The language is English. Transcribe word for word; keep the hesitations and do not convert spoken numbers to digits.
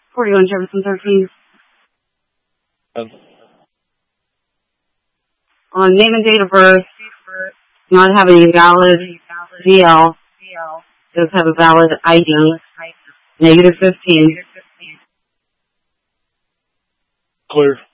forty-one Jefferson thirteen. Um, On name and date of birth, not have any valid D L, does have a valid I D, negative fifteen. clear.